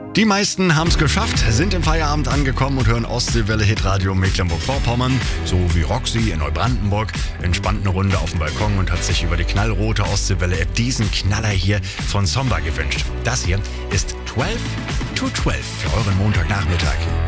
Die meisten haben es geschafft, sind im Feierabend angekommen und hören Ostseewelle Hitradio Mecklenburg-Vorpommern, so wie Roxy in Neubrandenburg, entspannt eine Runde auf dem Balkon und hat sich über die knallrote Ostseewelle diesen Knaller hier von Somba gewünscht. Das hier ist 12 to 12 für euren Montagnachmittag.